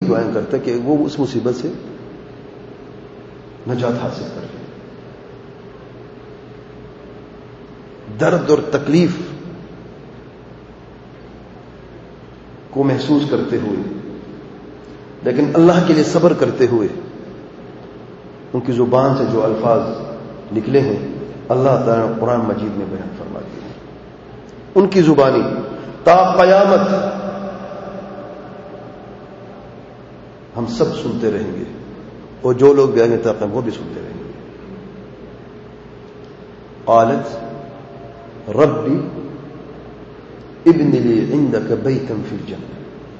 دعائیں کرتا ہے کہ وہ اس مصیبت سے نجات حاصل کر لے. درد اور تکلیف کو محسوس کرتے ہوئے لیکن اللہ کے لیے صبر کرتے ہوئے ان کی زبان سے جو الفاظ نکلے ہیں اللہ تعالیٰ نے قرآن مجید میں بیان فرما دیے ہیں. ان کی زبانی تا قیامت ہم سب سنتے رہیں گے اور جو لوگ بھی آئیں گے تاکہ وہ بھی سنتے رہیں گے. قالت ربی ابن لی عندک بیتا فی الجنہ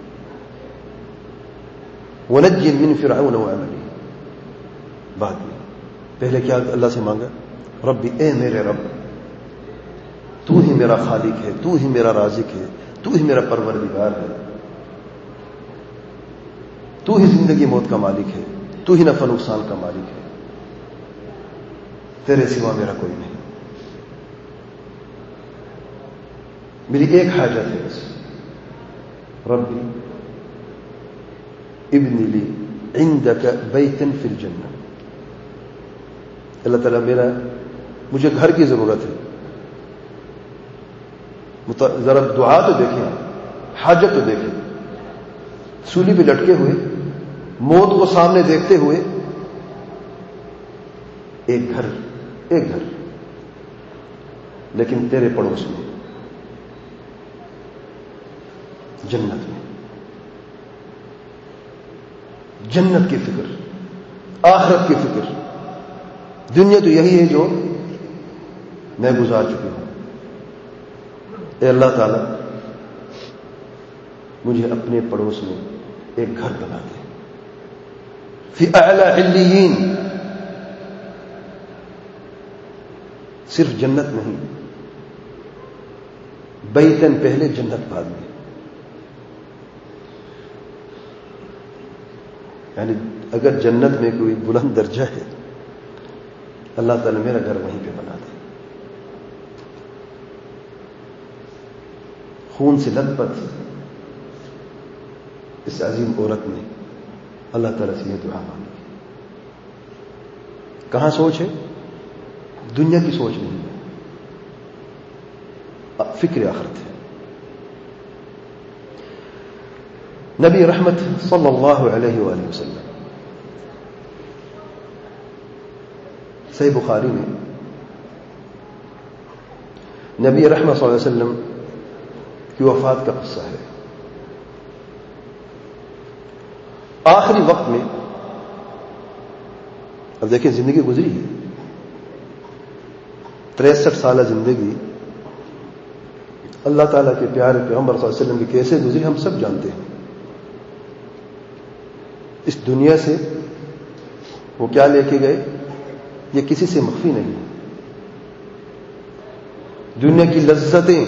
ونجنی من فرعون وعمله. بعد میں پہلے کیا اللہ سے مانگا؟ ربی اے میرے رب تو ہی میرا خالق ہے، تو ہی میرا رازق ہے، تو ہی میرا پروردگار ہے، تو ہی زندگی موت کا مالک ہے، تو ہی نفع نقصان کا مالک ہے، تیرے سوا میرا کوئی نہیں. میری ایک حاجت ہے بس، ربی ابن لی عندک بیتا فی الجنہ. اللہ تعالیٰ مجھے گھر کی ضرورت ہے. ذرا دعا تو دیکھیں، حاجت تو دیکھیں. سولی پہ لٹکے ہوئے، موت کو سامنے دیکھتے ہوئے، ایک گھر لیکن تیرے پڑوس میں، جنت میں. جنت کی فکر، آخرت کی فکر. دنیا تو یہی ہے جو میں گزار چکی ہوں. اے اللہ تعالی مجھے اپنے پڑوس میں ایک گھر بنا دے فی اعلی علیین. صرف جنت نہیں، بیتن پہلے جنت بعد میں. یعنی اگر جنت میں کوئی بلند درجہ ہے اللہ تعالی میرا گھر وہیں پہ بنا دے. خون سے لت پت اس عظیم عورت نے اللہ تعالیٰ سے یہ دعا مانگی. کہاں سوچ ہے؟ دنیا کی سوچ نہیں ہے، فکر آخرت ہے. نبی رحمت صلی اللہ علیہ وآلہ وسلم صحیح بخاری میں نبی رحمت صلی اللہ علیہ وسلم کی وفات کا قصہ ہے. آخری وقت میں اب دیکھیں زندگی گزری ہے 63 سالہ زندگی اللہ تعالیٰ کے پیارے پیغمبر صلی اللہ علیہ وسلم کی کیسے گزری ہم سب جانتے ہیں. اس دنیا سے وہ کیا لے کے گئے یہ کسی سے مخفی نہیں. دنیا کی لذتیں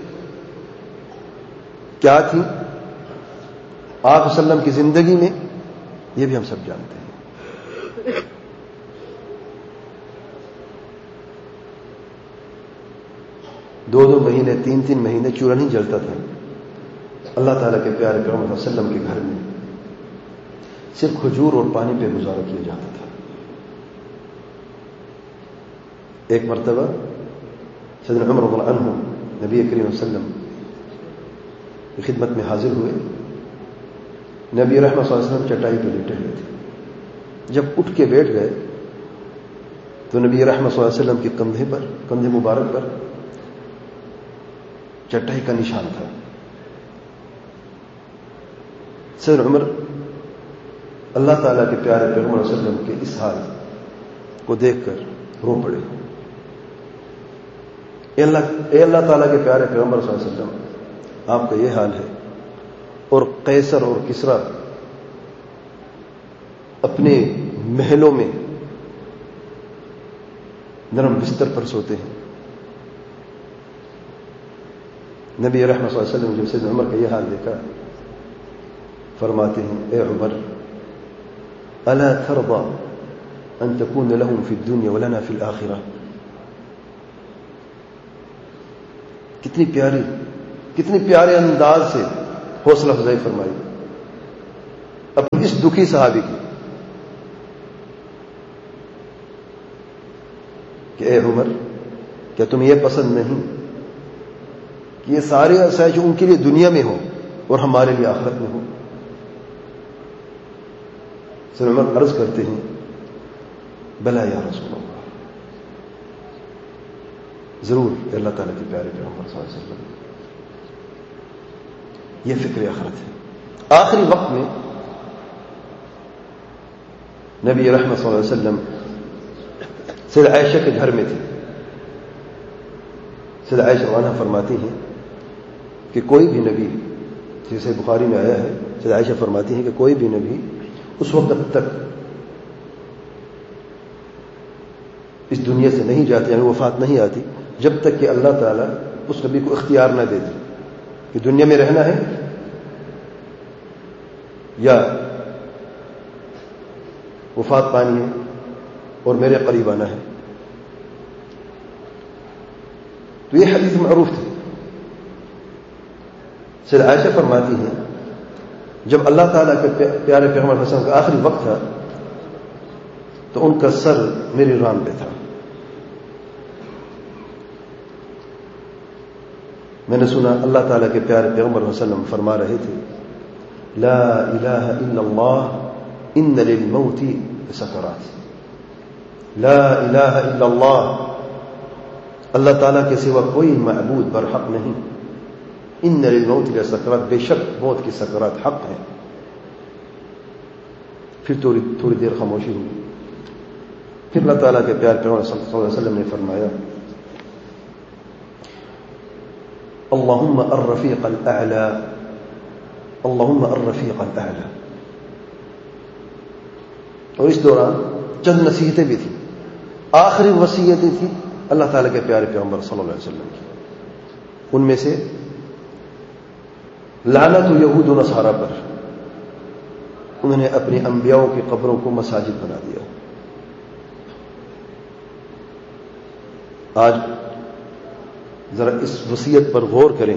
کیا تھیں آپ وسلم کی زندگی میں یہ بھی ہم سب جانتے ہیں. دو مہینے 3 مہینے چولہا نہیں جلتا تھا اللہ تعالیٰ کے پیارے پیغمبر صلی اللہ علیہ وسلم کے گھر میں. صرف کھجور اور پانی پہ گزارا کیا جاتا تھا. ایک مرتبہ سیدنا عمر رضی اللہ عنہ نبی کریم صلی اللہ علیہ وسلم کی خدمت میں حاضر ہوئے. نبی رحمت صلی اللہ علیہ وسلم چٹائی پہ لیٹے ہوئے تھے. جب اٹھ کے بیٹھ گئے تو نبی رحمت صلی اللہ علیہ وسلم کے کندھے مبارک پر چٹائی کا نشان تھا. سیدنا عمر اللہ تعالیٰ کے پیارے پیغمبر صلی اللہ علیہ وسلم کے اس حال کو دیکھ کر رو پڑے. اے اللہ تعالیٰ کے پیارے پیغمبر صلی اللہ علیہ وسلم آپ کا یہ حال ہے اور قیصر اور کسریٰ اپنے محلوں میں نرم بستر پر سوتے ہیں. نبی رحمت صلی اللہ علیہ وسلم جب سیدنا عمر کا یہ حال دیکھا فرماتے ہیں اے عمر الا ترضى ان تكون لهم في الدنيا ولنا في الاخره. کتنی پیارے انداز سے حوصلہ افزائی فرمائی. اس دکھی صحابی کی کہ اے عمر، کیا تمہیں یہ پسند نہیں کہ یہ سارے آسائش جو ان کے لیے دنیا میں ہو اور ہمارے لیے آخرت میں ہو؟ سر عمر عرض کرتے ہیں بلا یا رسول اللہ، ضرور اللہ تعالیٰ کے پیارے پیغمبر صلی اللہ علیہ وسلم، یہ فکر آخرت ہے۔ آخری وقت میں نبی رحمت صلی اللہ علیہ وسلم سیدہ عائشہ کے گھر میں تھے۔ سیدہ عائشہ عنہا فرماتی ہیں کہ کوئی بھی نبی، جیسے بخاری میں آیا ہے، سیدہ عائشہ فرماتی ہیں کہ کوئی بھی نبی اس وقت تک اس دنیا سے نہیں جاتے، یعنی وفات نہیں آتی، جب تک کہ اللہ تعالیٰ اس نبی کو اختیار نہ دے دے کہ دنیا میں رہنا ہے یا وفات پانی ہے اور میرے قریب آنا ہے۔ تو یہ حدیث معروف تھی۔ سیدہ عائشہ فرماتی ہیں جب اللہ تعالیٰ کے پیارے پیغمبر صلی اللہ علیہ وسلم کا آخری وقت تھا تو ان کا سر میری ران پہ تھا۔ میں نے سنا اللہ تعالیٰ کے پیارے پیغمبر صلی اللہ علیہ وسلم فرما رہے تھے لا الہ الا اللہ ان للموت سکرات، لا الہ الا اللہ، اللہ تعالیٰ کے سوا کوئی معبود برحق نہیں، ان للموت لسکرات، بے شک موت کی سکرات حق ہیں۔ پھر تھوڑی دیر خاموشی ہوئی، پھر اللہ تعالیٰ کے پیارے پیغمبر صلی اللہ علیہ وسلم نے فرمایا اللہم الرفیق الاعلی، اللہم الرفیق الاعلی۔ اور اس دوران چند نصیحتیں بھی تھیں، آخری وصیتیں تھیں اللہ تعالیٰ کے پیارے پیغمبر صلی اللہ علیہ وسلم کی۔ ان میں سے لعنت یہود و نصارہ پر، انہوں نے اپنے انبیاء کی قبروں کو مساجد بنا دیا۔ آج ذرا اس وصیت پر غور کریں،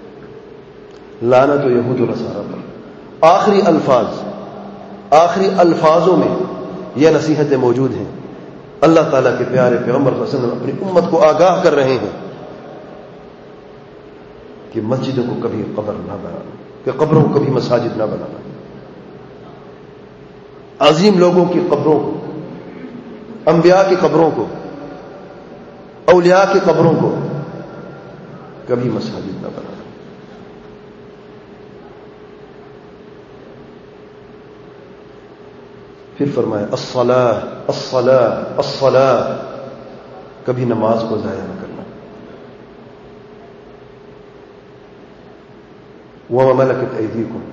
لعنت یہود و نصارہ پر۔ آخری الفاظوں میں یہ نصیحتیں موجود ہیں۔ اللہ تعالیٰ کے پیارے پیغمبر صلی اللہ علیہ وسلم اپنی امت کو آگاہ کر رہے ہیں کہ مسجدوں کو کبھی قبر نہ بنانا، کہ قبروں کو کبھی مساجد نہ بنانا، عظیم لوگوں کی قبروں کو، انبیاء کی قبروں کو، اولیاء کی قبروں کو کبھی مساجد نہ بنانا۔ پھر فرمایا الصلاۃ الصلاۃ الصلاۃ، کبھی نماز کو ضائع نہ کرنا۔ وَمَا مَلَكَتْ أَيْدِيكُمْ،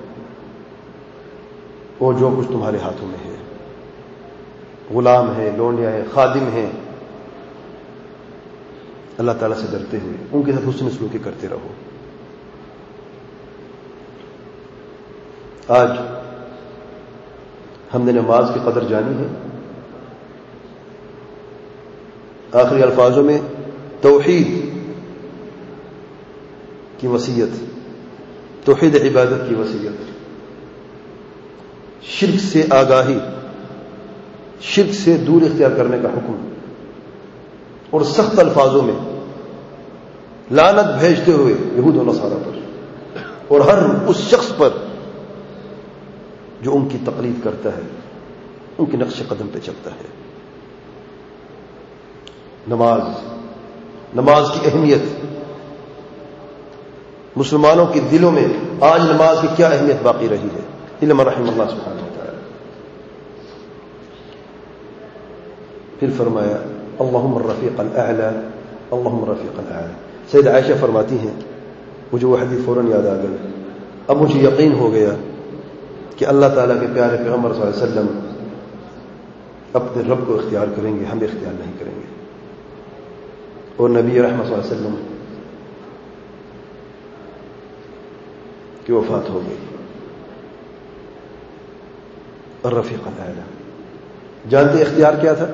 وہ جو کچھ تمہارے ہاتھوں میں ہے، غلام ہے، لونڈیا ہے، خادم ہیں، اللہ تعالیٰ سے ڈرتے ہوئے ان کے ساتھ حسن سلوکی کرتے رہو۔ آج ہم نے نماز کی قدر جانی ہے۔ آخری الفاظوں میں توحید کی وصیت، توحید عبادت کی وصیت، شرک سے آگاہی، شرک سے دور اختیار کرنے کا حکم، اور سخت الفاظوں میں لعنت بھیجتے ہوئے یہود و نصارہ پر اور ہر اس شخص پر جو ان کی تقلید کرتا ہے، ان کے نقش قدم پہ چلتا ہے۔ نماز کی اہمیت، مسلمانوں کے دلوں میں آج نماز کی کیا اہمیت باقی رہی ہے، علم رحم اللہ سبحانہ وتعالی۔ پھر فرمایا اللہم الرفیق الاعلی، اللہم الرفیق الاعلی۔ سیدہ عائشہ فرماتی ہیں مجھے وہ حدیث فوراً یاد آ گئی، اب مجھے یقین ہو گیا کہ اللہ تعالیٰ کے پیارے پیغمبر صلی اللہ علیہ وسلم اپنے رب کو اختیار کریں گے، ہم اختیار نہیں کریں گے۔ اور نبی رحمت صلی اللہ علیہ وسلم کی وفات ہو گئی۔ الرفیق الاعلی، جانتے اختیار کیا تھا؟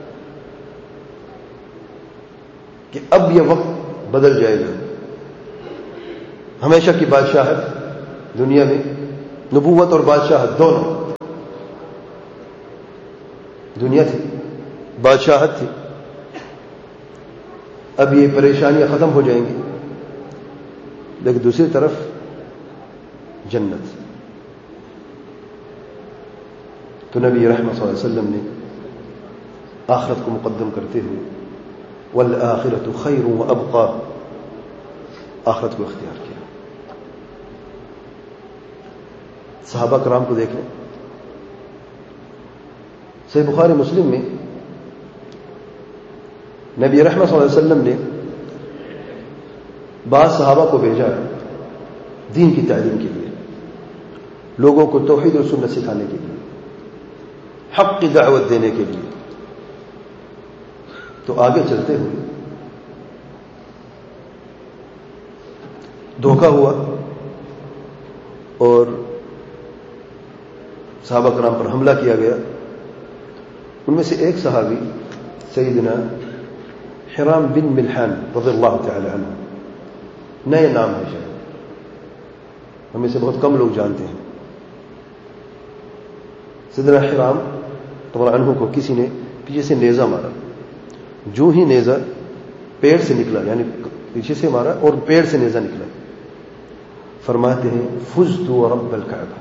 کہ اب یہ وقت بدل جائے گا، ہمیشہ کی بادشاہت دنیا میں، نبوت اور بادشاہت دونوں دنیا تھی، بادشاہت تھی، اب یہ پریشانیاں ختم ہو جائیں گی، لیکن دوسری طرف جنت. تو نبی رحمت صلی اللہ علیہ وسلم نے آخرت کو مقدم کرتے ہوئے والآخرۃ خیر وابقی، آخرت کو اختیار کیا. صحابہ کرام کو دیکھ لیں، صحیح بخاری مسلم میں نبی رحمت صلی اللہ علیہ وسلم نے بعض صحابہ کو بھیجا دین کی تعلیم کے لیے، لوگوں کو توحید اور سنت سکھانے کے لیے، حق کی دعوت دینے کے لیے. تو آگے چلتے ہوئے دھوکہ ہوا اور صحابہ کرام پر حملہ کیا گیا. ان میں سے ایک صحابی سیدنا حرام بن ملحان رضی اللہ تعالی عنہ، نئے نام ہے شاید، ہمیں سے بہت کم لوگ جانتے ہیں. سیدنا حرام رضی اللہ عنہ کو کسی نے پیچھے سے نیزہ مارا، جو ہی نیزہ پیڑ سے نکلا، یعنی پیچھے سے مارا اور پیڑ سے نیزہ نکلا، فرماتے ہیں فزت ورب الکعبہ،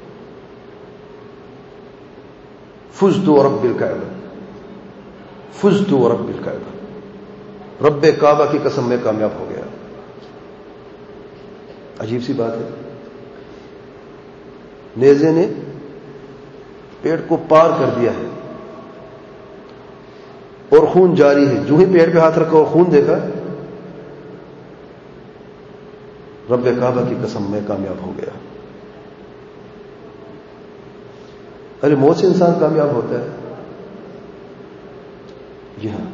فزت ورب الکعبہ، فزت ورب الکعبہ، رب کعبہ کی قسم میں کامیاب ہو گیا. عجیب سی بات ہے، نیزے نے پیڑ کو پار کر دیا ہے اور خون جاری ہے. جو ہی پیڑ پہ ہاتھ رکھا اور خون دیکھا، رب کعبہ کی قسم میں کامیاب ہو گیا. ارے موت سے انسان کامیاب ہوتا ہے؟ جی ہاں،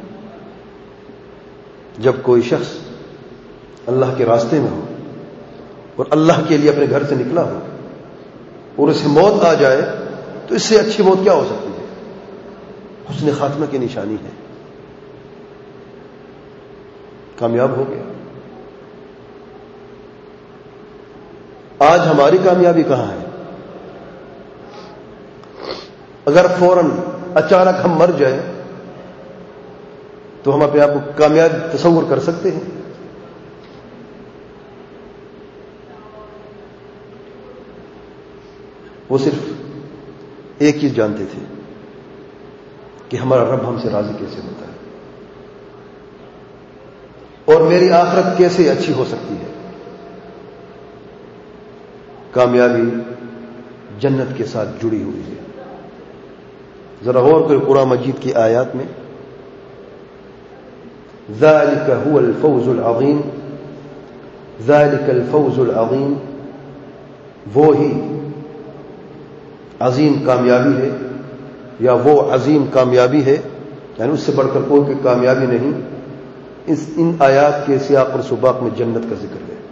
جب کوئی شخص اللہ کے راستے میں ہو اور اللہ کے لیے اپنے گھر سے نکلا ہو اور اسے موت آ جائے، تو اس سے اچھی موت کیا ہو سکتی ہے؟ حسن خاتمہ کی نشانی ہے، کامیاب ہو گیا. آج ہماری کامیابی کہاں ہے؟ اگر فوراً اچانک ہم مر جائیں تو ہم اپنے آپ کو کامیاب تصور کر سکتے ہیں؟ وہ صرف ایک چیز جانتے تھے کہ ہمارا رب ہم سے راضی کیسے ہوتا ہے اور میری آخرت کیسے اچھی ہو سکتی ہے. کامیابی جنت کے ساتھ جڑی ہوئی ہے. ذرا غور کریں قرآن مجید کی آیات میں، ذالک هو الفوز العظیم، ذالک الفوز العظیم، وہی عظیم کامیابی ہے یا وہ عظیم کامیابی ہے، یعنی اس سے بڑھ کر کوئی کامیابی نہیں. ان آیات کے سیاق اور سباق میں جنت کا ذکر ہے.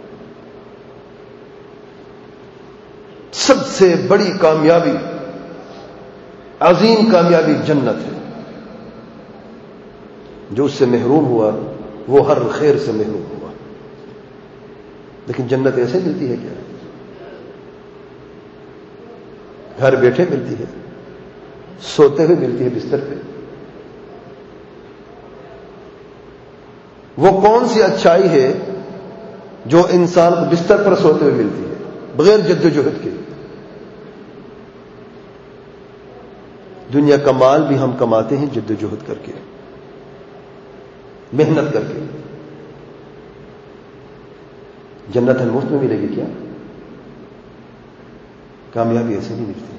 سب سے بڑی کامیابی، عظیم کامیابی جنت ہے. جو اس سے محروم ہوا وہ ہر خیر سے محروم ہوا. لیکن جنت ایسے ملتی ہے کیا؟ گھر بیٹھے ملتی ہے، سوتے ہوئے ملتی ہے بستر پہ. وہ کون سی اچھائی ہے جو انسان کو بستر پر سوتے ہوئے ملتی ہے بغیر جد و جہد کے؟ دنیا کا مال بھی ہم کماتے ہیں جد و جہد کر کے، محنت کر کے. جنت ہم مفت میں ملے گی کیا؟ کامیابی ایسے نہیں ملتی.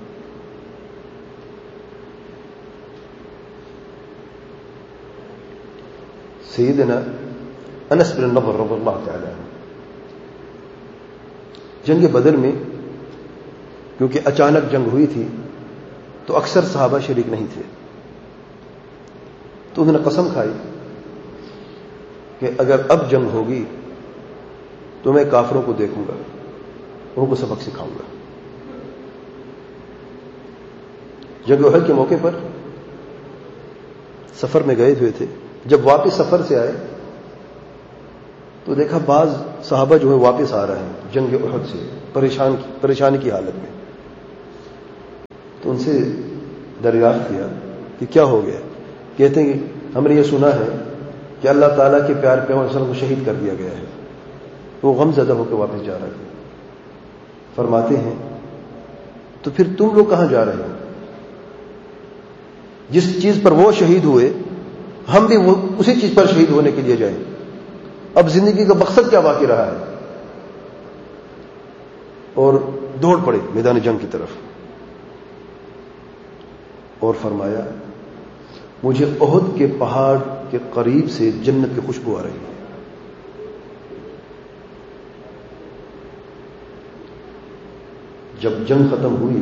سیدنا انس بن نضر رضی اللہ تعالی عنہ جنگ بدر میں کیونکہ اچانک جنگ ہوئی تھی تو اکثر صحابہ شریک نہیں تھے، تو انہوں نے قسم کھائی کہ اگر اب جنگ ہوگی تو میں کافروں کو دیکھوں گا، ان کو سبق سکھاؤں گا. جنگ احد کے موقع پر سفر میں گئے ہوئے تھے. جب واپس سفر سے آئے تو دیکھا بعض صحابہ جو ہے واپس آ رہے ہیں جنگ احد سے پریشانی کی حالت میں. تو ان سے دریافت کیا کہ کیا ہو گیا؟ کہتے ہیں کہ ہم نے یہ سنا ہے کہ اللہ تعالیٰ کے پیار پیغمبر صلی اللہ علیہ وسلم کو شہید کر دیا گیا ہے. وہ غم زدہ ہو کے واپس جا رہا ہے. فرماتے ہیں تو پھر تم لوگ کہاں جا رہے ہو؟ جس چیز پر وہ شہید ہوئے ہم بھی وہ اسی چیز پر شہید ہونے کے لیے جائیں. اب زندگی کا مقصد کیا باقی رہا ہے؟ اور دوڑ پڑے میدان جنگ کی طرف. اور فرمایا مجھے احد کے پہاڑ کے قریب سے جنت کی خوشبو آ رہی ہے. جب جنگ ختم ہوئی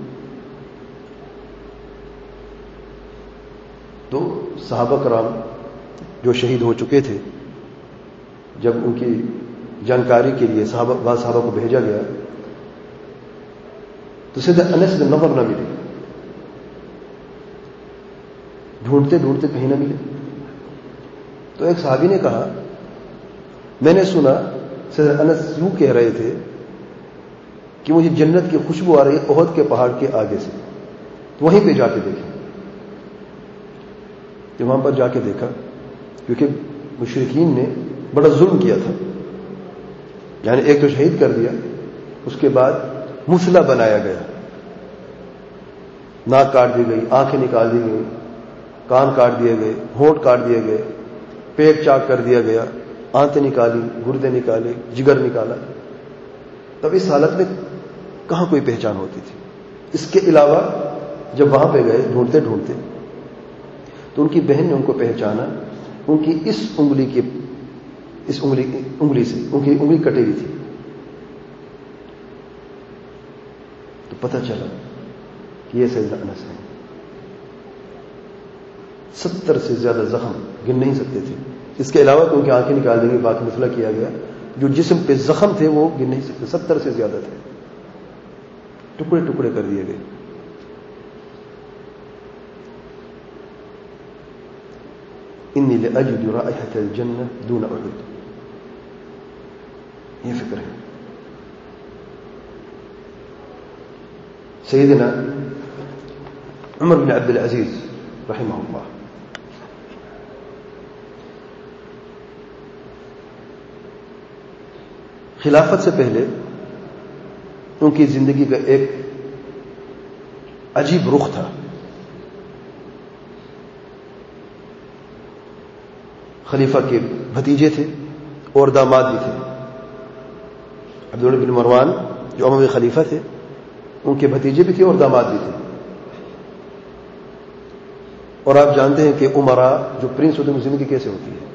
تو صحابہ کرام جو شہید ہو چکے تھے، جب ان کی جانکاری کے لیے بعض صحابہ کو بھیجا گیا تو سیدھا انس بن نضر نہ ملے. ڈھونڈتے ڈھونڈتے کہیں نہ ملے. تو ایک صحابی نے کہا میں نے سنا سیدھا انس یوں کہہ رہے تھے کہ مجھے جنت کی خوشبو آ رہی ہے احد کے پہاڑ کے آگے سے. تو وہیں پہ جا کے دیکھا. کہ وہاں پر جا کے دیکھا کیونکہ مشرکین نے بڑا ظلم کیا تھا. یعنی ایک تو شہید کر دیا، اس کے بعد مسلح بنایا گیا. ناک کاٹ دی گئی، آنکھیں نکال دی گئی، کان کاٹ دیے گئے، ہونٹ کاٹ دیے گئے، پیٹ چاک کر دیا گیا، آنتیں نکالی، گردے نکالے، جگر نکالا. تب اس حالت میں کہاں کوئی پہچان ہوتی تھی؟ اس کے علاوہ جب وہاں پہ گئے ڈھونڈتے ڈھونڈتے تو ان کی بہن نے ان کو پہچانا. ان کی اس انگلی سے ان کی انگلی کٹی ہوئی تھی. تو پتہ چلا کہ یہ سیدنا انس ہے. 70 سے زیادہ زخم گن نہیں سکتے تھے. اس کے علاوہ تو ان کی آنکھیں نکال دیں گے، باقی مسئلہ کیا گیا. جو جسم پہ زخم تھے وہ گن نہیں سکتے، 70 سے زیادہ تھے. ٹکڑے ٹکڑے کر دیے گئے. انی لاجد رائحة الجنة دون احد. یہ فکر ہے. سیدنا عمر بن عبد العزیز رحمہ اللہ خلافت سے پہلے ان کی زندگی کا ایک عجیب رخ تھا. خلیفہ کے بھتیجے تھے اور داماد بھی تھے. عبداللہ بن مروان جو اموی خلیفہ تھے ان کے بھتیجے بھی تھے اور داماد بھی تھے. اور آپ جانتے ہیں کہ امراء جو پرنس ہوتے ہیں زندگی کیسے ہوتی ہے.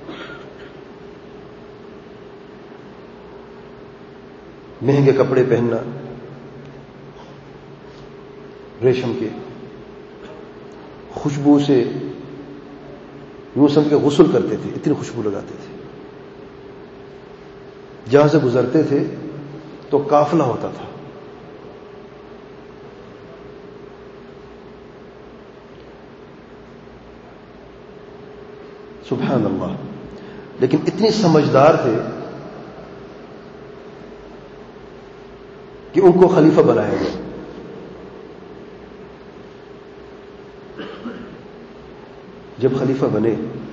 مہنگے کپڑے پہننا، ریشم کے، خوشبو سے یوں سمجھ کے غسل کرتے تھے، اتنی خوشبو لگاتے تھے. جہاں سے گزرتے تھے تو قافلہ ہوتا تھا. سبحان اللہ. لیکن اتنی سمجھدار تھے کہ ان کو خلیفہ بنایا گیا. جب خلیفہ بنے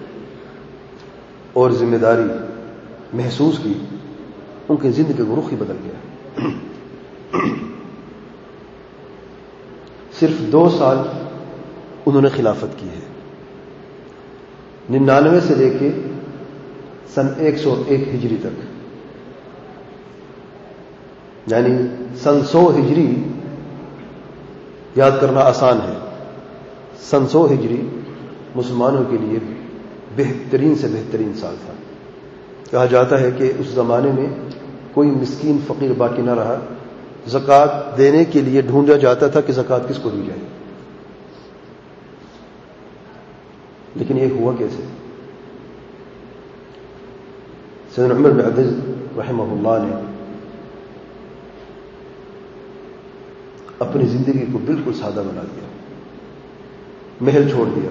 اور ذمہ داری محسوس کی، ان کی زندگی کا رخ ہی بدل گیا. صرف 2 سال انہوں نے خلافت کی ہے. 99 سے لے کے سن 101 ہجری تک، یعنی سن 100 ہجری یاد کرنا آسان ہے. سن 100 ہجری مسلمانوں کے لیے بہترین سے بہترین سال تھا. کہا جاتا ہے کہ اس زمانے میں کوئی مسکین فقیر باقی نہ رہا. زکوٰۃ دینے کے لیے ڈھونڈا جاتا تھا کہ زکوٰۃ کس کو دی جائے. لیکن یہ ہوا کیسے؟ سیدنا عمر بن عبد العزیز رحمہ اللہ نے اپنی زندگی کو بالکل سادہ بنا دیا. محل چھوڑ دیا،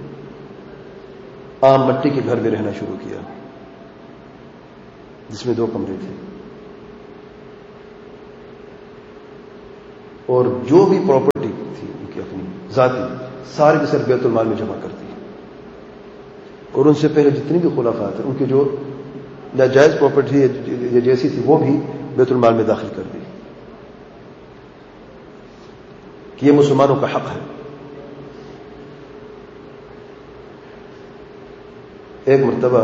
عام مٹی کے گھر میں رہنا شروع کیا جس میں 2 کمرے تھے. اور جو بھی پراپرٹی تھی ان کی اپنی ذاتی سارے کے سر بیت المال میں جمع کر دی، اور ان سے پہلے جتنی بھی خلفاء تھے ان کی جو ناجائز پراپرٹی یہ جیسی تھی وہ بھی بیت المال میں داخل کر دی کہ یہ مسلمانوں کا حق ہے۔ ایک مرتبہ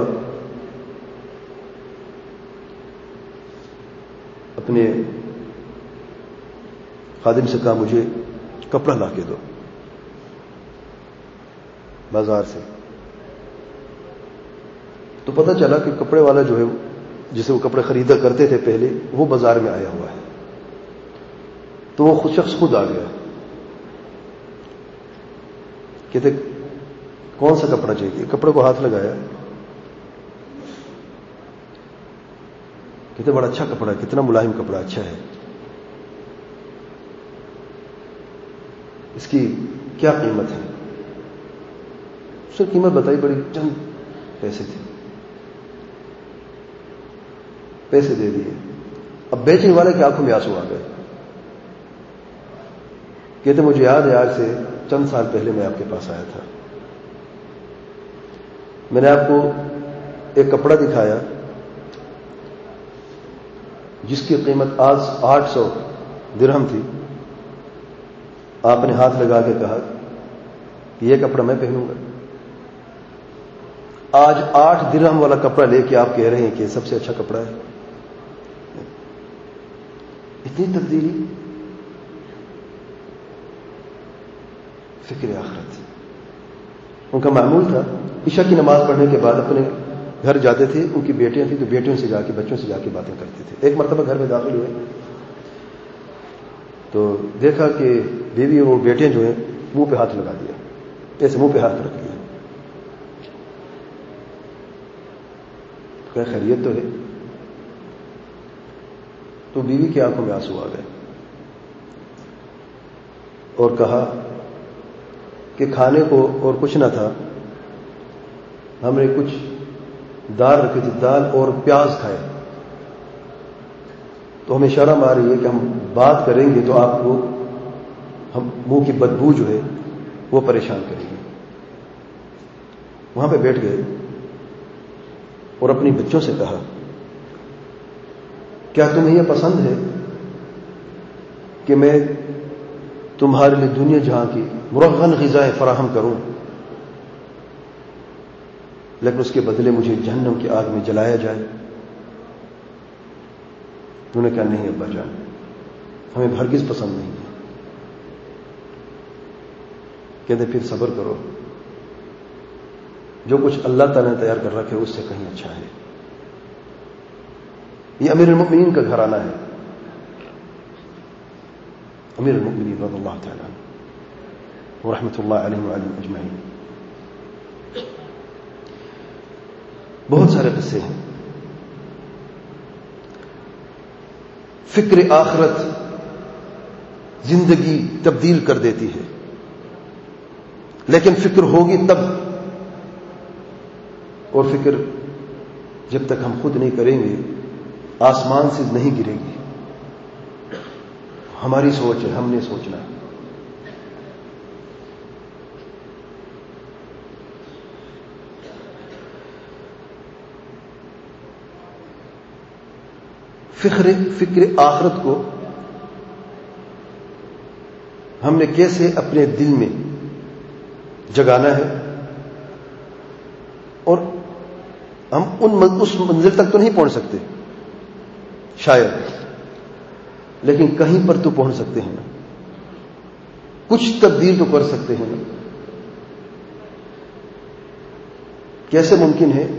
اپنے خادم سے کہا مجھے کپڑا لا کے دو بازار سے، تو پتہ چلا کہ کپڑے والا جو ہے جسے وہ کپڑے خریدا کرتے تھے پہلے وہ بازار میں آیا ہوا ہے، تو وہ شخص خود آ گیا، کہتے کون سا کپڑا چاہیے؟ کپڑے کو ہاتھ لگایا، کہتے بڑا اچھا کپڑا ہے، کتنا ملائم کپڑا، اچھا ہے، اس کی کیا قیمت ہے؟ اس نے قیمت بتائی، بڑی چند پیسے تھے، پیسے دے دیے۔ اب بیچنے والے کی آنکھوں میں آنسو آ گئے، کہتے مجھے یاد ہے آج سے چند سال پہلے میں آپ کے پاس آیا تھا، میں نے آپ کو ایک کپڑا دکھایا جس کی قیمت آج 800 درہم تھی، آپ نے ہاتھ لگا کے کہا کہ یہ کپڑا میں پہنوں گا۔ آج 8 درہم والا کپڑا لے کے آپ کہہ رہے ہیں کہ سب سے اچھا کپڑا ہے۔ اتنی تبدیلی، فکر آخرت۔ ان کا معمول تھا عشاء کی نماز پڑھنے کے بعد اپنے گھر جاتے تھے، ان کی بیٹیاں تھیں تو بیٹیوں سے جا کے بچوں سے جا کے باتیں کرتے تھے۔ ایک مرتبہ گھر میں داخل ہوئے تو دیکھا کہ بیوی اور بیٹیاں جو ہیں منہ پہ ہاتھ لگا دیا، ایسے منہ پہ ہاتھ رکھ دیا، کیا خیریت تو ہے؟ تو بیوی کی آنکھوں میں آنسو آ گئے اور کہا کہ کھانے کو اور کچھ نہ تھا، ہم نے کچھ دال رکھی تھی، دال اور پیاز کھائے، تو ہمیں شرم آ رہی ہے کہ ہم بات کریں گے تو آپ کو ہم منہ کی بدبو جو ہے وہ پریشان کرے گی۔ وہاں پہ بیٹھ گئے اور اپنی بچوں سے کہا کیا تمہیں یہ پسند ہے کہ میں تمہارے لیے دنیا جہاں کی مرغن غذائیں فراہم کروں لیکن اس کے بدلے مجھے جہنم کی آگ میں جلایا جائے؟ انہوں نے کہا نہیں ابا جان، ہمیں ہرگز پسند نہیں ہے۔ کہتے پھر صبر کرو، جو کچھ اللہ تعالیٰ نے تیار کر رکھے اس سے کہیں اچھا ہے۔ یہ امیر المؤمنین کا گھرانہ ہے، امیر المؤمنین رضی اللہ تعالیٰ عنہ ورحمۃ اللہ علیہ وعلیہم اجمعین۔ بہت سارے قصے ہیں۔ فکر آخرت زندگی تبدیل کر دیتی ہے، لیکن فکر ہوگی تب، اور فکر جب تک ہم خود نہیں کریں گے آسمان سے نہیں گرے گی۔ ہماری سوچ ہے، ہم نے سوچنا ہے۔ فکر آخرت کو ہم نے کیسے اپنے دل میں جگانا ہے، اور ہم اس منزل تک تو نہیں پہنچ سکتے شاید، لیکن کہیں پر تو پہنچ سکتے ہیں نا، کچھ تبدیل تو کر سکتے ہیں نا۔ کیسے ممکن ہے؟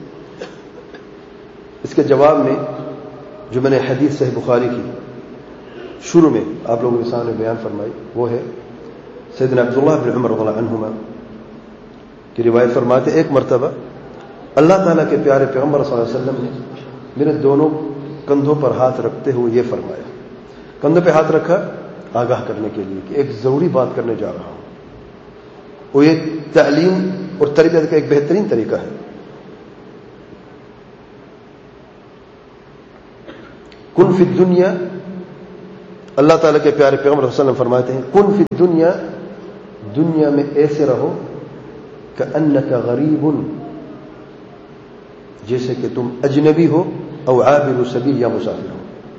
اس کے جواب میں جو میں نے حدیث صحیح بخاری کی شروع میں آپ لوگوں کے سامنے بیان فرمائی وہ ہے سیدنا عبداللہ بن عمر رضی اللہ عنہما کی روایت فرماتے ایک مرتبہ اللہ تعالیٰ کے پیارے پیغمبر صلی اللہ علیہ وسلم نے میرے دونوں کندھوں پر ہاتھ رکھتے ہوئے یہ فرمایا، کندھوں پہ ہاتھ رکھا آگاہ کرنے کے لیے کہ ایک ضروری بات کرنے جا رہا ہوں، وہ یہ تعلیم اور تربیت کا ایک بہترین طریقہ ہے۔ کن فی الدنیا، اللہ تعالیٰ کے پیارے پیغمبر صلی اللہ علیہ وسلم فرماتے ہیں کن فی الدنیا دنیا میں ایسے رہو کأنک غریب، جیسے کہ تم اجنبی ہو، او عابر سبیل، یا مسافر ہو.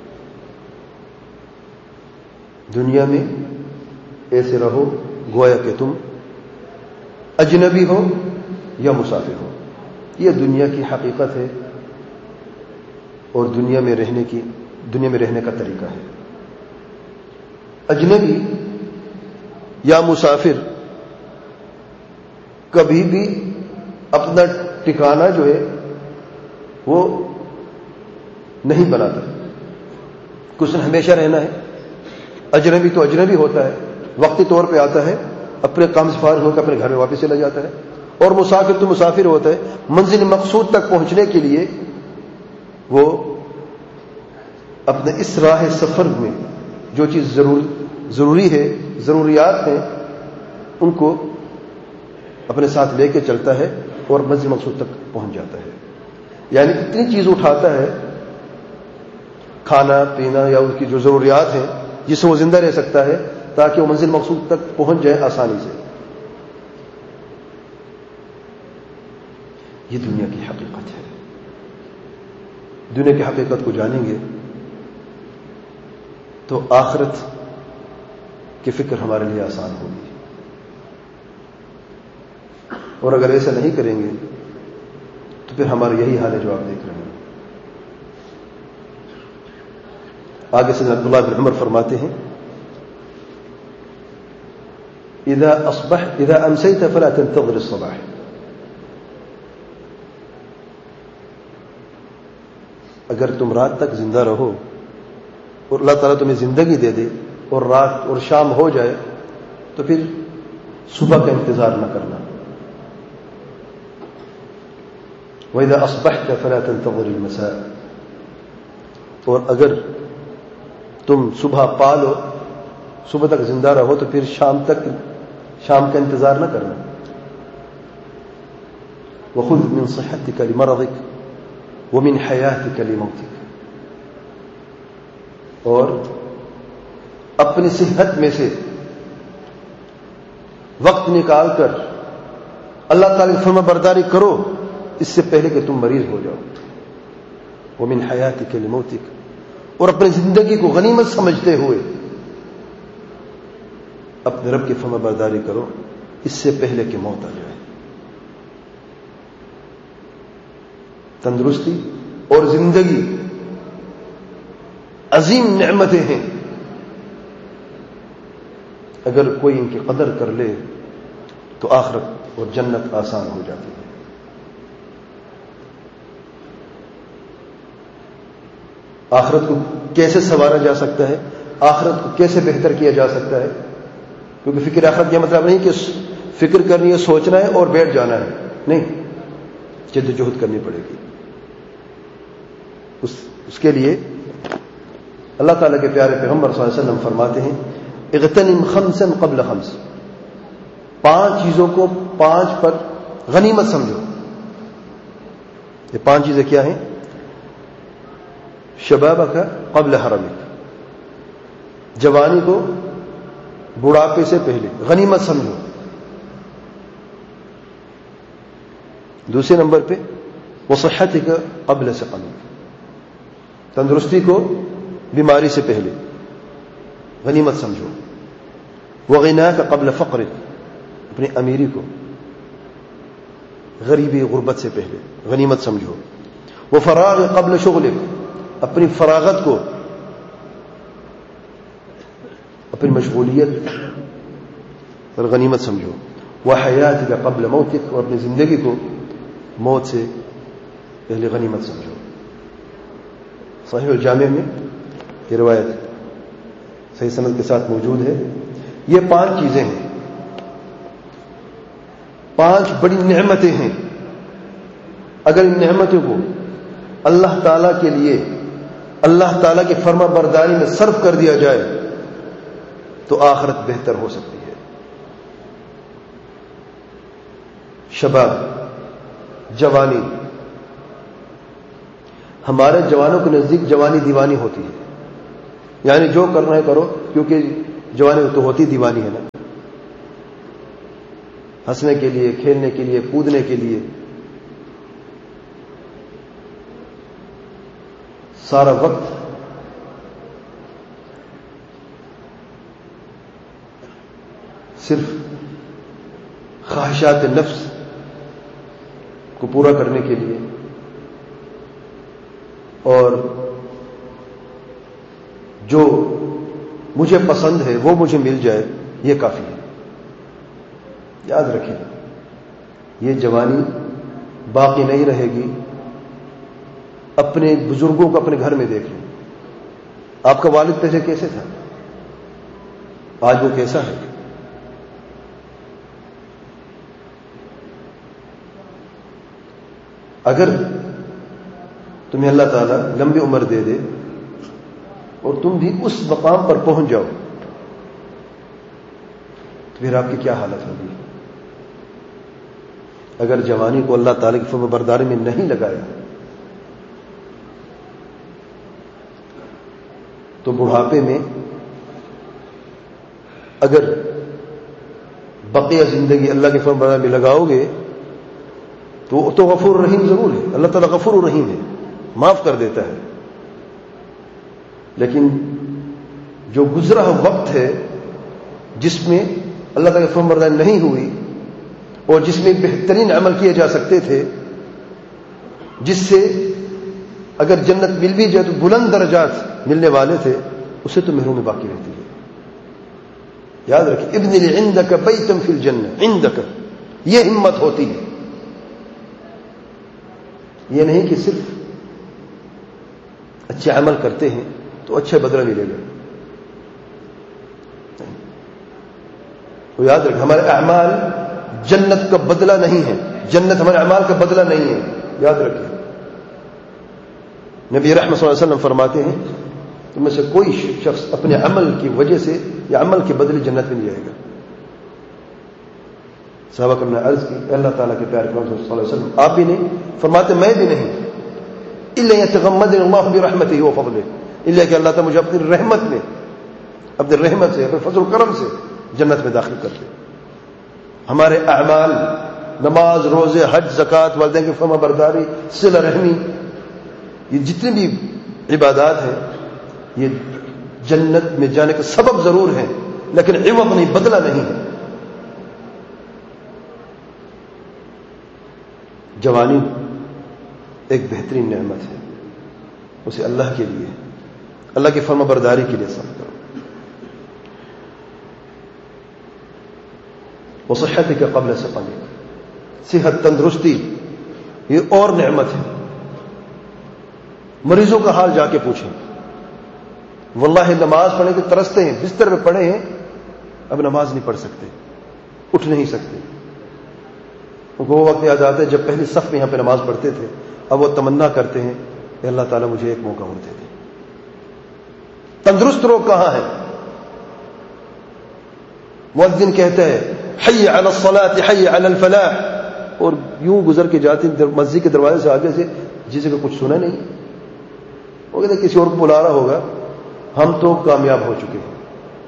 دنیا میں ایسے رہو گویا کہ تم اجنبی ہو یا مسافر ہو. یہ دنیا کی حقیقت ہے اور دنیا میں رہنے کا طریقہ ہے. اجنبی یا مسافر کبھی بھی اپنا ٹھکانہ جو ہے وہ نہیں بناتا. کچھ نے ہمیشہ رہنا ہے. اجنبی تو اجنبی ہوتا ہے، وقتی طور پہ آتا ہے، اپنے کام سے فارغ ہو کر اپنے گھر میں واپس چلا جاتا ہے. اور مسافر تو مسافر ہوتا ہے، منزل مقصود تک پہنچنے کے لیے وہ اپنے اس راہ سفر میں جو چیز ضروری ہے، ضروریات ہیں، ان کو اپنے ساتھ لے کے چلتا ہے اور منزل مقصود تک پہنچ جاتا ہے. یعنی اتنی چیز اٹھاتا ہے، کھانا پینا یا اس کی جو ضروریات ہیں جس سے وہ زندہ رہ سکتا ہے، تاکہ وہ منزل مقصود تک پہنچ جائے آسانی سے. یہ دنیا کی حقیقت ہے. دنیا کی حقیقت کو جانیں گے تو آخرت کی فکر ہمارے لیے آسان ہوگی. اور اگر ایسا نہیں کریں گے تو پھر ہمارا یہی حال ہے جو آپ دیکھ رہے ہیں. آگے سے عبداللہ بن عمر فرماتے ہیں اذا امسيت فلا تنتظر الصباح. اگر تم رات تک زندہ رہو اور اللہ تعالیٰ تمہیں زندگی دے دے اور رات اور شام ہو جائے تو پھر صبح کا انتظار نہ کرنا. وَإِذَا أَصْبَحْتَ فَلَا تَنْتَظِرِ الْمَسَاءَ. اور اگر تم صبح پالو، صبح تک زندہ رہو تو پھر شام کا انتظار نہ کرنا. وَخُذْ مِنْ صِحَّتِكَ لِمَرَضِكَ وَمِنْ حَيَاتِكَ لِمَوْتِكَ. اور اپنی صحت میں سے وقت نکال کر اللہ تعالی کی فرما برداری کرو اس سے پہلے کہ تم مریض ہو جاؤ. وَمِنْ حَيَاتِكَ لِمَوْتِكَ. اور اپنی زندگی کو غنیمت سمجھتے ہوئے اپنے رب کی فرما برداری کرو اس سے پہلے کہ موت آ جائے. تندرستی اور زندگی عظیم نعمتیں ہیں. اگر کوئی ان کی قدر کر لے تو آخرت اور جنت آسان ہو جاتی ہے. آخرت کو کیسے سنوارا جا سکتا ہے، آخرت کو کیسے بہتر کیا جا سکتا ہے؟ کیونکہ فکر آخرت یہ مطلب نہیں کہ فکر کرنی ہے، سوچنا ہے اور بیٹھ جانا ہے. نہیں، جد و جہد کرنی پڑے گی. اس کے لیے اللہ تعالیٰ کے پیارے پیغمبر صلی اللہ علیہ وسلم فرماتے ہیں اغتنم خمسا قبل خمس. 5 چیزوں کو 5 پر غنیمت سمجھو. یہ 5 چیزیں کیا ہیں؟ شبابک قبل حرمک. جوانی کو بڑھاپے سے پہلے غنیمت سمجھو. دوسرے نمبر پہ وصحتک قبل سقمک. تندرستی کو بیماری سے پہلے غنیمت سمجھو. وغناک قبل فقرک. اپنی امیری کو غریبی غربت سے پہلے غنیمت سمجھو. وفراغ قبل شغلک. اپنی فراغت کو، اپنی مشغولیت پر غنیمت سمجھو. وحیاتک قبل موتک. اور اپنی زندگی کو موت سے پہلے غنیمت سمجھو. صحیح الجامع میں یہ روایت صحیح سند کے ساتھ موجود ہے. یہ 5 چیزیں ہیں، 5 بڑی نعمتیں ہیں. اگر ان نعمتوں کو اللہ تعالیٰ کے لیے، اللہ تعالیٰ کی فرما برداری میں صرف کر دیا جائے تو آخرت بہتر ہو سکتی ہے. شباب، جوانی. ہمارے جوانوں کے نزدیک جوانی دیوانی ہوتی ہے. یعنی جو کرنا ہے کرو، کیونکہ جوانی تو ہوتی دیوانی ہے نا. ہنسنے کے لیے، کھیلنے کے لیے، کودنے کے لیے، سارا وقت صرف خواہشات نفس کو پورا کرنے کے لیے اور جو مجھے پسند ہے وہ مجھے مل جائے، یہ کافی ہے۔ یاد رکھیں، یہ جوانی باقی نہیں رہے گی۔ اپنے بزرگوں کو اپنے گھر میں دیکھ لیں، آپ کا والد پہلے کیسے تھا، آج وہ کیسا ہے؟ اگر تمہیں اللہ تعالیٰ لمبی عمر دے دے اور تم بھی اس مقام پر پہنچ جاؤ تو پھر آپ کی کیا حالت ہوگی؟ اگر جوانی کو اللہ تعالیٰ کی فرما برداری میں نہیں لگایا تو بڑھاپے میں اگر بقیہ زندگی اللہ کی فرما برداری میں لگاؤ گے تو غفور رحیم ضرور ہے، اللہ تعالیٰ غفور رحیم ہے، معاف کر دیتا ہے، لیکن جو گزرا وقت ہے جس میں اللہ تعالیٰ کی فرمانبرداری نہیں ہوئی اور جس میں بہترین عمل کیے جا سکتے تھے، جس سے اگر جنت مل بھی جائے تو بلند درجات ملنے والے تھے، اسے تو محرومی باقی رہتی ہے۔ یاد رکھیں، ابن لی عندک بیتم فی الجنہ، عندک، یہ ہمت ہوتی ہے، یہ نہیں کہ صرف اچھے عمل کرتے ہیں تو اچھا بدلہ ملے گا۔ تو یاد رکھیں، ہمارے اعمال جنت کا بدلہ نہیں ہے، جنت ہمارے اعمال کا بدلہ نہیں ہے، یاد رکھیں۔ نبی رحمت صلی اللہ علیہ وسلم فرماتے ہیں تم میں سے کوئی شخص اپنے عمل کی وجہ سے یا عمل کے بدلے جنت میں نہیں جائے گا۔ صحابہ کرام نے عرض کی، اللہ تعالیٰ کے پیارے پیغمبر صلی اللہ علیہ وسلم آپ بھی نہیں؟ فرماتے میں بھی نہیں، الا یتغمدنی اللہ برحمتہ وفضلہ، الا کہ اللہ تعالیٰ مجھے اپنی رحمت میں، اپنی رحمت سے، اپنے فضل و کرم سے جنت میں داخل کر دے۔ ہمارے اعمال، نماز، روزے، حج، زکوٰۃ، والدین کی فرما برداری، صلہ رحمی، یہ جتنی بھی عبادات ہیں یہ جنت میں جانے کا سبب ضرور ہے، لیکن عوض نہیں، بدلہ نہیں ہے۔ جوانی ایک بہترین نعمت ہے، اسے اللہ کے لیے، اللہ کی فرما برداری کے لیے صرف کرو۔ وصحتک قبل سقمک، صحت، تندرستی یہ اور نعمت ہے۔ مریضوں کا حال جا کے پوچھیں، واللہ نماز پڑھنے کے ترستے ہیں، بستر پہ پڑے ہیں، اب نماز نہیں پڑھ سکتے، اٹھ نہیں سکتے۔ ان کو وہ وقت یاد آتا ہے جب پہلی صف میں یہاں پہ نماز پڑھتے تھے، اب وہ تمنا کرتے ہیں کہ اللہ تعالیٰ مجھے ایک موقع اور دے دے۔ تندرست لوگ کہاں ہیں؟ مؤذن کہتا ہے حی علی الصلاۃ حی علی الفلاح، اور یوں گزر کے جاتے ہیں مسجد کے دروازے سے آگے سے، جسے کو کچھ سنا نہیں، وہ کہتے ہیں کسی اور کو بلا رہا ہوگا، ہم تو کامیاب ہو چکے ہیں۔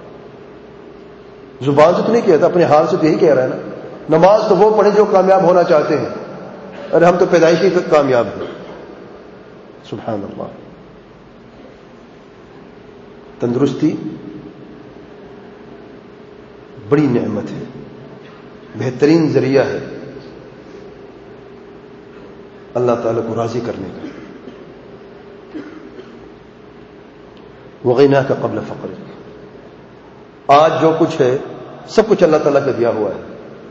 زبان سے تو نہیں کہتا، اپنے حال سے تو یہی کہہ رہا ہے نا، نماز تو وہ پڑھے جو کامیاب ہونا چاہتے ہیں، اور ہم تو پیدائشی کامیاب ہیں۔ سبحان اللہ۔ تندرستی بڑی نعمت ہے، بہترین ذریعہ ہے اللہ تعالیٰ کو راضی کرنے کا۔ وغناک قبل فقرک، آج جو کچھ ہے سب کچھ اللہ تعالیٰ کا دیا ہوا ہے۔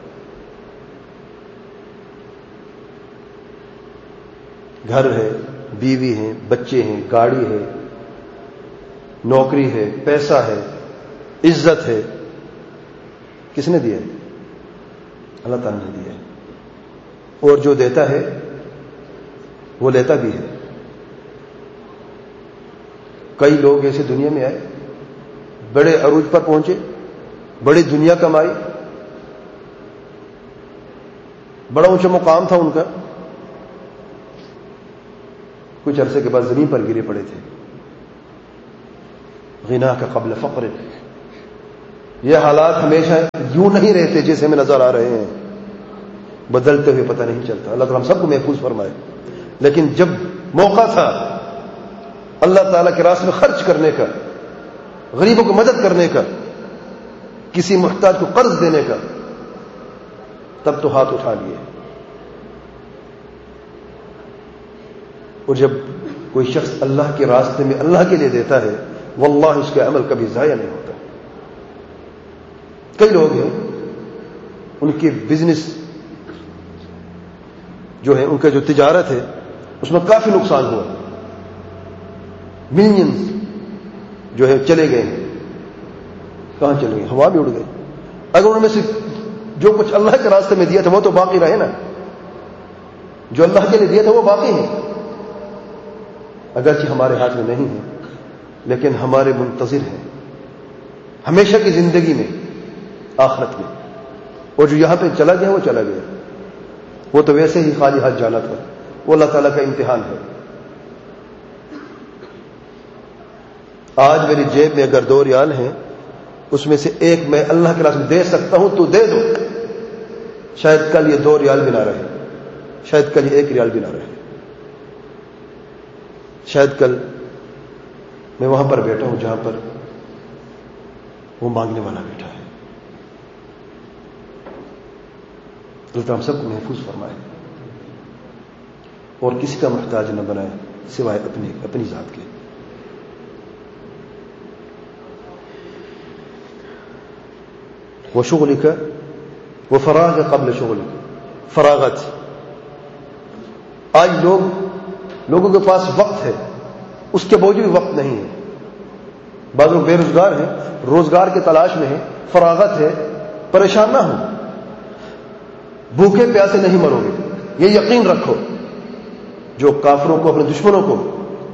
گھر ہے، بیوی ہیں، بچے ہیں، گاڑی ہے، نوکری ہے، پیسہ ہے، عزت ہے، کس نے دیا ہے؟ اللہ تعالیٰ نے دیا ہے، اور جو دیتا ہے وہ لیتا بھی ہے۔ کئی لوگ ایسے دنیا میں آئے، بڑے عروج پر پہنچے، بڑی دنیا کمائی، بڑا اونچا مقام تھا ان کا، کچھ عرصے کے بعد زمین پر گرے پڑے تھے۔ غنا کا قبل فقر، یہ حالات ہمیشہ یوں نہیں رہتے جیسے ہمیں نظر آ رہے ہیں۔ بدلتے ہوئے پتہ نہیں چلتا. اللہ تعالیٰ ہم سب کو محفوظ فرمائے. لیکن جب موقع تھا اللہ تعالیٰ کے راستے میں خرچ کرنے کا، غریبوں کو مدد کرنے کا، کسی محتاج کو قرض دینے کا، تب تو ہاتھ اٹھا لیے. اور جب کوئی شخص اللہ کے راستے میں اللہ کے لیے دیتا ہے، واللہ اس کا عمل کبھی ضائع نہیں ہوتا. کئی لوگ ہیں ان کی بزنس جو ہے، ان کا جو تجارت ہے، اس میں کافی نقصان ہوا، ملینز جو ہے چلے گئے ہیں. کہاں چلے گئے؟ ہوا میں اڑ گئے. اگر ان میں سے جو کچھ اللہ کے راستے میں دیا تھا وہ تو باقی رہے نا، جو اللہ کے لیے دیا تھا وہ باقی ہے. اگرچہ ہمارے ہاتھ میں نہیں ہے لیکن ہمارے منتظر ہیں ہمیشہ کی زندگی میں، آخرت میں. اور جو یہاں پہ چلا گیا وہ چلا گیا، وہ تو ویسے ہی خالی ہاتھ جانا تھا. وہ اللہ تعالیٰ کا امتحان ہے. آج میری جیب میں اگر 2 ریال ہیں، اس میں سے ایک میں اللہ کے راستے میں دے سکتا ہوں، تو دے دو. شاید کل یہ 2 ریال بھی نہ رہے، شاید کل یہ 1 ریال بھی نہ رہے. شاید کل میں وہاں پر بیٹھا ہوں جہاں پر وہ مانگنے والا بیٹھا ہے. اللہ تعالیٰ ہم سب کو محفوظ فرمائے اور کسی کا محتاج نہ بنائے سوائے اپنی ذات کے. وشغلك وفراغ قبل شغلك، فراغت. آج لوگوں کے پاس وقت ہے، اس کے باوجود وقت نہیں ہے. بعض لوگ بے روزگار ہیں، روزگار کی تلاش میں ہیں، فراغت ہے. پریشان نہ ہو، بھوکے پیاسے نہیں مرو گے، یہ یقین رکھو. جو کافروں کو، اپنے دشمنوں کو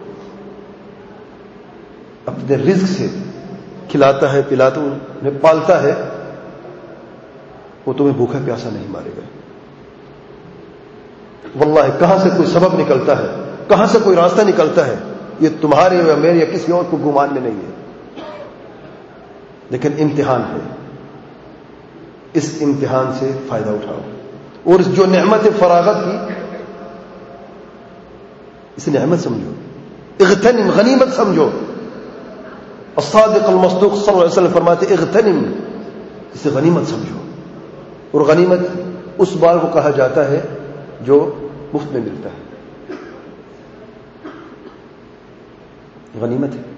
اپنے رزق سے کھلاتا ہے، پلاتا ہے، انہیں پالتا ہے، وہ تمہیں بھوکا پیاسا نہیں مارے گا. واللہ کہاں سے کوئی سبب نکلتا ہے، کہاں سے کوئی راستہ نکلتا ہے، یہ تمہارے یا میرے یا کسی اور کو گمان میں نہیں ہے، لیکن امتحان ہے. اس امتحان سے فائدہ اٹھاؤ. اور جو نعمت فراغت کی، اسے نعمت سمجھو، اغتنم، غنیمت سمجھو. الصادق المصدوق صلی اللہ علیہ وسلم فرماتے اغتنم، اسے غنیمت سمجھو. اور غنیمت اس بار کو کہا جاتا ہے جو مفت میں ملتا ہے. غنیمت ہے.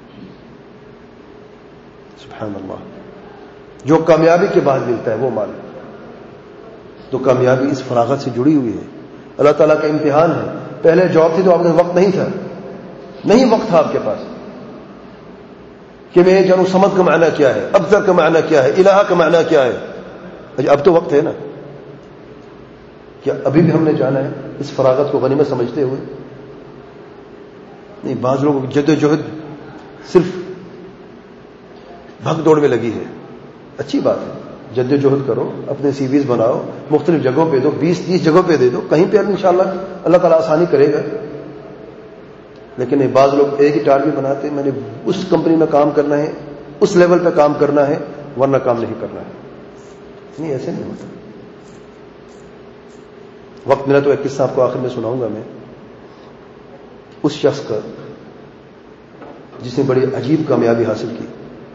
سبحان اللہ. جو کامیابی کے بعد ملتا ہے وہ مال، تو کامیابی اس فراغت سے جڑی ہوئی ہے. اللہ تعالیٰ کا امتحان ہے. پہلے جاب تھی تو آپ کے وقت نہیں تھا، نہیں وقت تھا آپ کے پاس کہ میں جانوں سمد کا معنی کیا ہے، ابتر کا معنی کیا ہے، الہ کا معنی کیا ہے. اب تو وقت ہے نا. کیا ابھی بھی ہم نے جانا ہے اس فراغت کو غنیمت سمجھتے ہوئے؟ نہیں. بعض لوگوں کی جد و جہد صرف بھگ دوڑ میں لگی ہے. اچھی بات ہے، جد و جہد کرو، اپنے سی ویز بناؤ، مختلف جگہوں پہ دو، 20-30 جگہوں پہ دے دو، کہیں پہ انشاءاللہ اللہ تعالیٰ آسانی کرے گا. لیکن بعض لوگ ایک ہی ٹارگٹ بناتے ہیں، میں نے اس کمپنی میں کام کرنا ہے، اس لیول پہ کام کرنا ہے، ورنہ کام نہیں کرنا ہے. نہیں، ایسے نہیں ہوتا. وقت ملا تو ایک قصہ آپ کو آخر میں سناؤں گا میں، اس شخص کا جس نے بڑی عجیب کامیابی حاصل کی.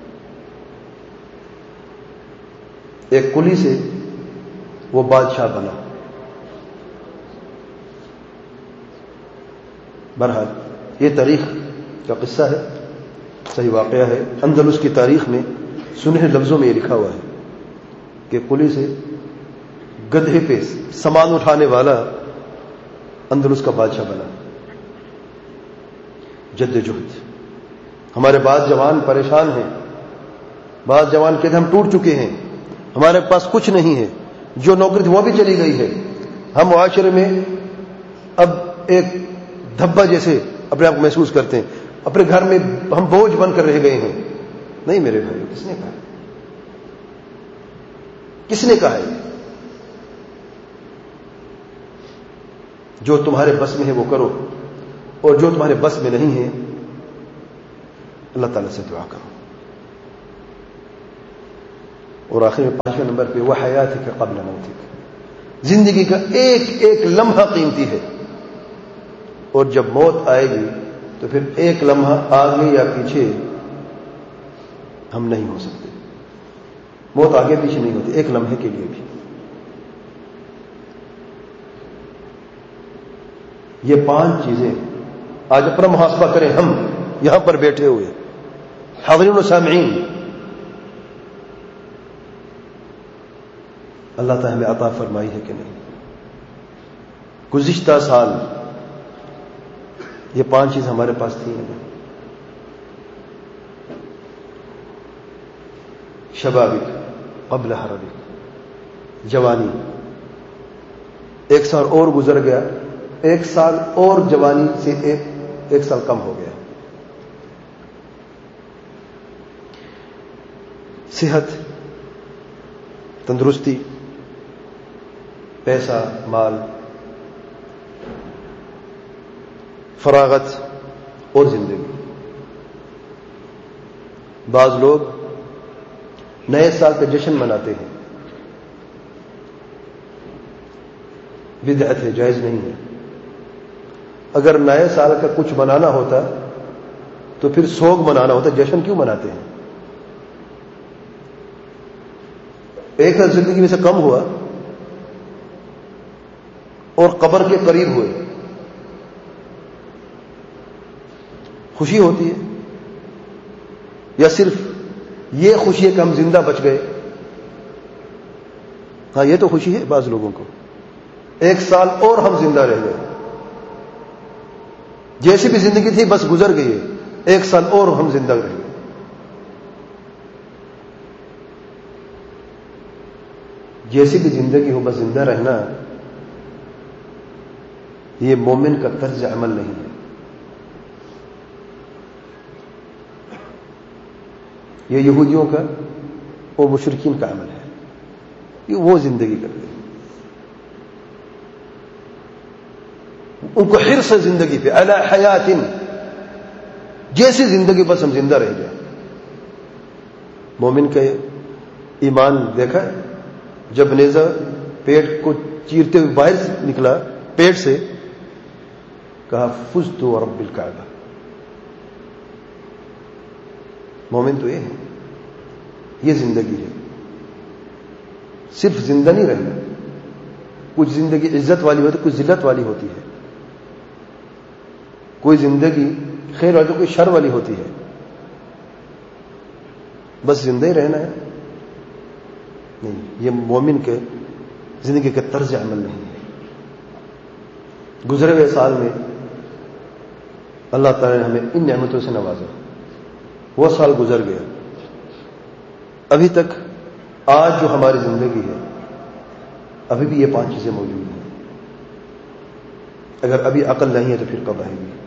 ایک کلی سے وہ بادشاہ بنا. بہرحال یہ تاریخ کا قصہ ہے، صحیح واقعہ ہے. اندلس کی تاریخ میں سنہرے لفظوں میں یہ لکھا ہوا ہے کہ کلی سے گدھے پہ سامان اٹھانے والا اندلس کا بادشاہ بنا. جد جہد. ہمارے بعض جوان پریشان ہیں، بعض جوان کہتے ہیں ہم ٹوٹ چکے ہیں، ہمارے پاس کچھ نہیں ہے، جو نوکری تھی وہ بھی چلی گئی ہے، ہم معاشرے میں اب ایک دھبا جیسے اپنے آپ کو محسوس کرتے ہیں، اپنے گھر میں ہم بوجھ بن کر رہ گئے ہیں. نہیں میرے بھائی، کس نے کہا؟ کس نے کہا ہے؟ جو تمہارے بس میں ہے وہ کرو، اور جو تمہارے بس میں نہیں ہے اللہ تعالیٰ سے دعا کرو. اور آخر میں 5ویں نمبر پہ وہ حیاتک قبل موتک، زندگی کا ایک ایک لمحہ قیمتی ہے، اور جب موت آئے گی تو پھر ایک لمحہ آگے یا پیچھے ہم نہیں ہو سکتے. موت آگے پیچھے نہیں ہوتی، ایک لمحے کے لیے بھی. یہ 5 چیزیں آج اپنا محاسبہ کریں. ہم یہاں پر بیٹھے ہوئے حاضرین و سامعین، اللہ تعالیٰ ہمیں عطا فرمائی ہے کہ نہیں؟ گزشتہ سال یہ 5 چیز ہمارے پاس تھی. شبابک قبل حربک، جوانی. 1 سال اور گزر گیا، 1 سال اور جوانی سے ایک سال کم ہو گیا. صحت، تندرستی، پیسہ، مال، فراغت اور زندگی. بعض لوگ نئے سال کا جشن مناتے ہیں. بدعت ہے، جائز نہیں ہے. اگر نئے سال کا کچھ منانا ہوتا تو پھر سوگ منانا ہوتا. جشن کیوں مناتے ہیں؟ ایک سال زندگی میں سے کم ہوا اور قبر کے قریب ہوئے، خوشی ہوتی ہے؟ یا صرف یہ خوشی ہے کہ ہم زندہ بچ گئے؟ ہاں، یہ تو خوشی ہے بعض لوگوں کو. 1 سال اور ہم زندہ رہ گئے، جیسی بھی زندگی تھی بس گزر گئی ہے، 1 سال اور ہم زندہ رہ گئے. جیسی بھی زندگی ہو بس زندہ رہنا، یہ مومن کا طرز عمل نہیں ہے. یہ یہودیوں کا اور مشرکین کا عمل ہے. یہ وہ زندگی کرتے ہیں، ان کو حرص ہے زندگی پہ. علی حیات، جیسی زندگی بس ہم زندہ رہ جائیں. مومن کا ایمان دیکھا ہے؟ جب نیزہ پیٹ کو چیرتے ہوئے باہر نکلا پیٹ سے، کہا فزت ورب الکعبہ. مومن تو یہ ہے، یہ زندگی ہے. صرف زندہ نہیں رہنا، کچھ زندگی عزت والی ہوتی ہے، کچھ ذلت والی ہوتی ہے. کوئی زندگی خیر والی، کوئی شر والی ہوتی ہے. بس زندہ ہی رہنا ہے. نہیں، یہ مومن کے زندگی کا طرز عمل نہیں ہے. گزرے ہوئے سال میں اللہ تعالی نے ہمیں ان نعمتوں سے نوازا. وہ سال گزر گیا، ابھی تک آج جو ہماری زندگی ہے ابھی بھی یہ 5 چیزیں موجود ہیں. اگر ابھی عقل نہیں ہے تو پھر کب آئے گی؟